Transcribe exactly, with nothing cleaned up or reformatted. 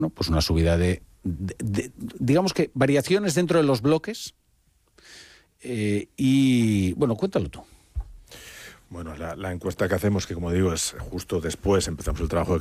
¿no? Pues una subida de, de, de, digamos que variaciones dentro de los bloques. Eh, y, bueno, cuéntalo tú. Bueno, la, la encuesta que hacemos, que como digo, es justo después, empezamos el trabajo de